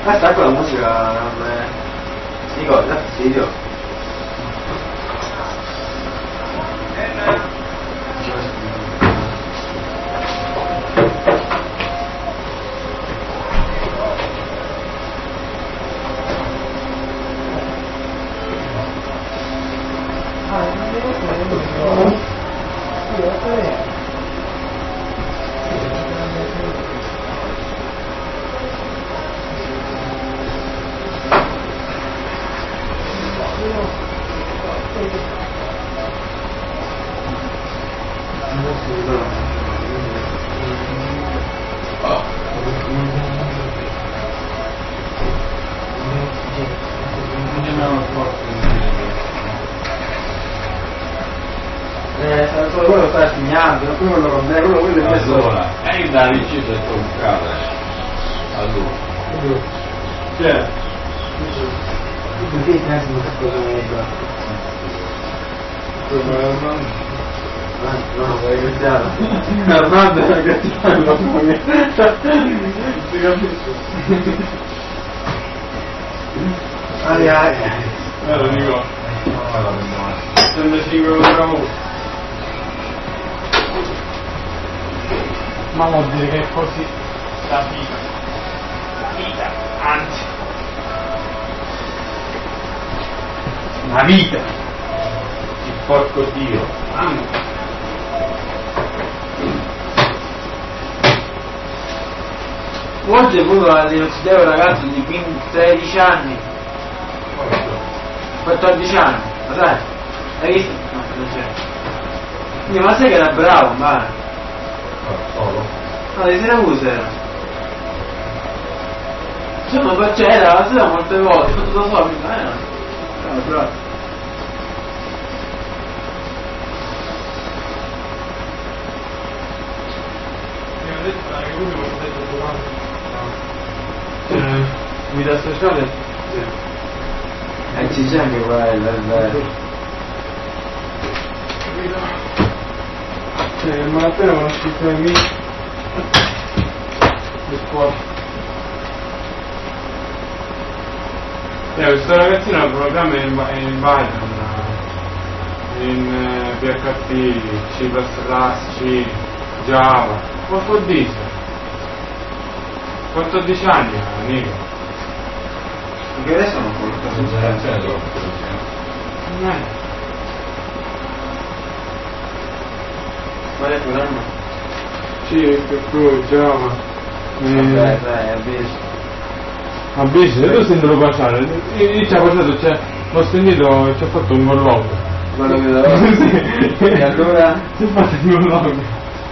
Ma sta con la musica, Nicola, dà fastidio. Quello sta segnando, quello è allora, è da riuscito a toccare allora. Cioè, perché pensi che cosa no, vai graziare. Armando era graziare, non si capisce. Ai. Lo dico. Sembra 5 euro. Ma vuol dire che è così la vita, anzi La vita, il porco Dio. Oggi è venuto all'università un ragazzo di 13 anni, 14 anni, lo sai? Hai visto? No, non c'è. Ma sai che era bravo, ma Solo. no, di Siracusa era. Insomma, poi c'era la sera molte volte, tutto da solo, no, bravo. mi ha detto che uno mi ha detto domani Guida sociale? Sì. Ci c'è anche quella, è vero. ma appena conosciuto i miei di scuola. Questo ragazzino ha un programma in Python, in PHP, C++, C, Java, quanto dice? 14 anni, Nico. Perché adesso non conto. Qual è il programma? C, Java. Vabbè, dai, Abisso, io sento lo baciare. Io ci ha baciato, l'ho stendito e ci ha fatto un gollogo. Quello che dovevo. E allora? Ci ha fatto un gollogo.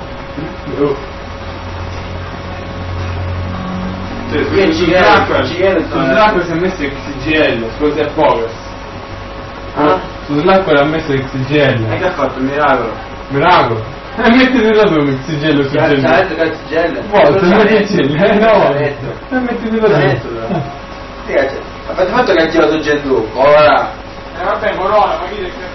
Sul Dracula si è messo XGL, scusi a Povers. Su Slackware ha messo XGL. E che ha fatto il miracolo? Miracolo. Mettiti da tu un XGL su C'ha GL. detto che XGL? Forza, metti XGL, no. Mettiti da tu. Ha fatto che ha girato Gen 2, ora. Vabbè, Corona, ma chi